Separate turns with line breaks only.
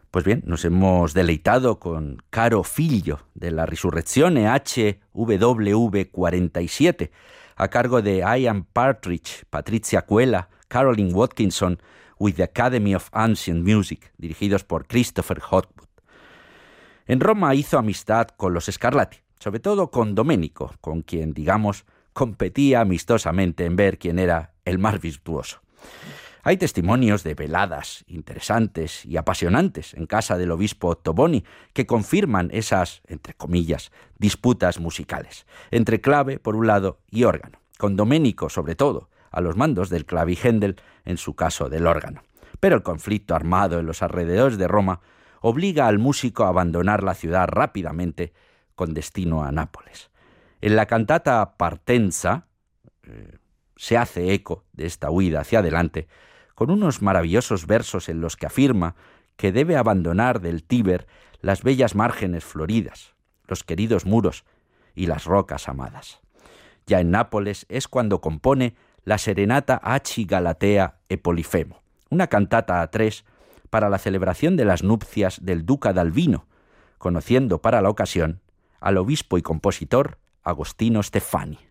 Pues bien, nos hemos deleitado con Caro Figlio de la Risurrezione HWV 47, a cargo de Ian Partridge, Patricia Cuela, Caroline Watkinson, with the Academy of Ancient Music, dirigidos por Christopher Hogwood. En Roma hizo amistad con los Scarlatti, sobre todo con Domenico, con quien, digamos, competía amistosamente en ver quién era el más virtuoso. Hay testimonios de veladas interesantes y apasionantes en casa del obispo Ottoboni que confirman esas, entre comillas, disputas musicales, entre clave, por un lado, y órgano, con Domenico, sobre todo, a los mandos del clavijendel, en su caso del órgano. Pero el conflicto armado en los alrededores de Roma obliga al músico a abandonar la ciudad rápidamente con destino a Nápoles. En la cantata Partenza se hace eco de esta huida hacia adelante, con unos maravillosos versos en los que afirma que debe abandonar del Tíber las bellas márgenes floridas, los queridos muros y las rocas amadas. Ya en Nápoles es cuando compone la Serenata Aci Galatea e Polifemo, una cantata a tres para la celebración de las nupcias del duca d'Albino, conociendo para la ocasión al obispo y compositor Agostino Steffani.